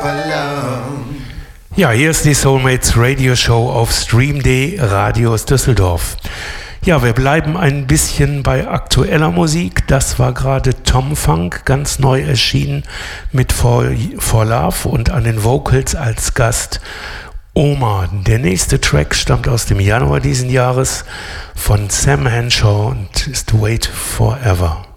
Ja, hier ist die Soulmates Radio Show auf Stream.de Radios Düsseldorf. Ja, wir bleiben ein bisschen bei aktueller Musik. Das war gerade Tom Funk, ganz neu erschienen mit For Love und an den Vocals als Gast Oma. Der nächste Track stammt aus dem Januar diesen Jahres von Sam Henshaw und ist Wait Forever.